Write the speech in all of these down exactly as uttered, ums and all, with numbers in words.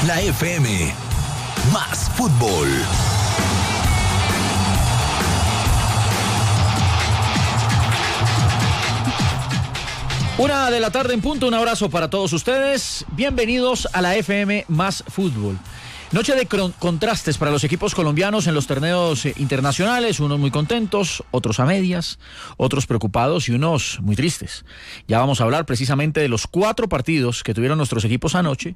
La F M, más fútbol. Una de la tarde en punto, un abrazo para todos ustedes. Bienvenidos a la F M más fútbol. Noche de contrastes para los equipos colombianos en los torneos internacionales, unos muy contentos, otros a medias, otros preocupados y unos muy tristes. Ya vamos a hablar precisamente de los cuatro partidos que tuvieron nuestros equipos anoche,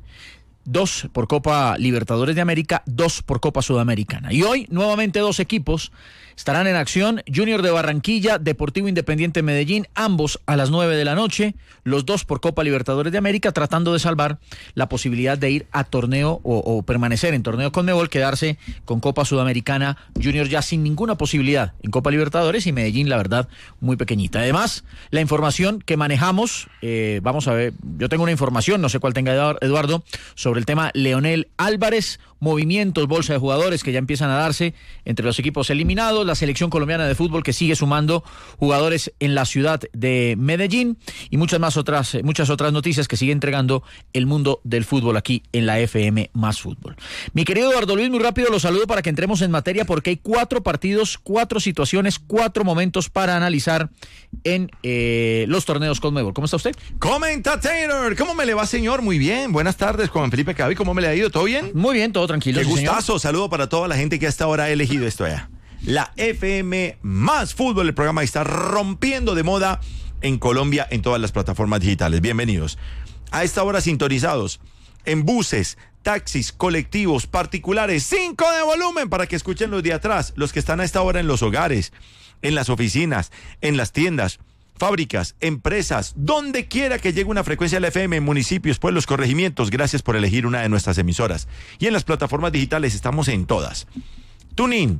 dos por Copa Libertadores de América, dos por Copa Sudamericana. Y hoy nuevamente dos equipos estarán en acción: Junior de Barranquilla, Deportivo Independiente Medellín, ambos a las nueve de la noche, los dos por Copa Libertadores de América, tratando de salvar la posibilidad de ir a torneo o, o permanecer en torneo Conmebol, quedarse con Copa Sudamericana. Junior ya sin ninguna posibilidad en Copa Libertadores y Medellín, la verdad, muy pequeñita. Además, la información que manejamos, eh, vamos a ver, yo tengo una información, no sé cuál tenga Eduardo, sobre el tema Leonel Álvarez, movimientos, bolsa de jugadores que ya empiezan a darse entre los equipos eliminados, la selección colombiana de fútbol que sigue sumando jugadores en la ciudad de Medellín y muchas más otras, muchas otras noticias que sigue entregando el mundo del fútbol aquí en la F M más fútbol. Mi querido Eduardo Luis, muy rápido lo saludo para que entremos en materia porque hay cuatro partidos, cuatro situaciones, cuatro momentos para analizar en eh, los torneos Conmebol. ¿Cómo está usted? Comentator, ¿cómo me le va, señor? Muy bien, buenas tardes, Juan Felipe Cabi, ¿cómo me le ha ido? ¿Todo bien? Muy bien, todo tranquilo. Qué sí, gustazo, señor. Saludo para toda la gente que hasta ahora ha elegido esto allá. La F M más fútbol, el programa que está rompiendo de moda en Colombia en todas las plataformas digitales. Bienvenidos. A esta hora sintonizados en buses, taxis, colectivos, particulares, cinco de volumen para que escuchen los de atrás, los que están a esta hora en los hogares, en las oficinas, en las tiendas, fábricas, empresas, donde quiera que llegue una frecuencia de la F M, municipios, pueblos, corregimientos. Gracias por elegir una de nuestras emisoras. Y en las plataformas digitales estamos en todas. TuneIn,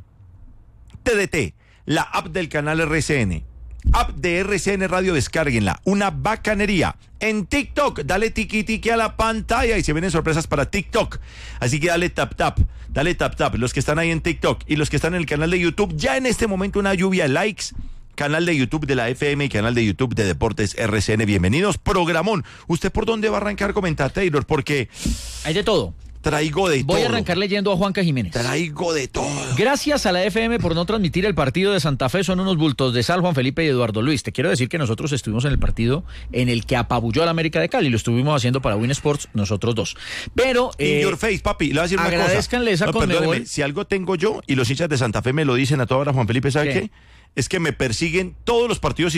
T D T, la app del canal R C N, app de R C N Radio, descárguenla, una bacanería. En TikTok, dale tiki tiki a la pantalla y se vienen sorpresas para TikTok. Así que dale tap tap, dale tap tap, los que están ahí en TikTok y los que están en el canal de YouTube, ya en este momento una lluvia de likes. Canal de YouTube de la F M y canal de YouTube de Deportes R C N. Bienvenidos, programón. ¿Usted por dónde va a arrancar, comentar, Taylor? Porque hay de todo. Traigo de Voy todo. Voy a arrancar leyendo a Juanca Jiménez. Traigo de todo. Gracias a la F M por no transmitir el partido de Santa Fe. Son unos bultos de sal, Juan Felipe y Eduardo Luis. Te quiero decir que nosotros estuvimos en el partido en el que apabulló a la América de Cali. Lo estuvimos haciendo para Win Sports nosotros dos. Pero In eh, your face, papi. Le voy a decir una cosa. Agradezcanle esa no, Conmebol. Si algo tengo yo y los hinchas de Santa Fe me lo dicen a toda hora, Juan Felipe, ¿sabe qué? qué? Es que me persiguen todos los partidos